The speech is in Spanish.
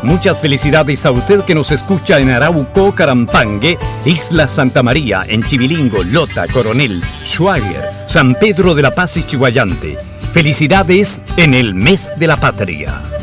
Muchas felicidades a usted que nos escucha en Arauco, Carampangue, Isla Santa María, en Chivilingo, Lota, Coronel, Schwager, San Pedro de la Paz y Chihuayante. Felicidades en el mes de la patria.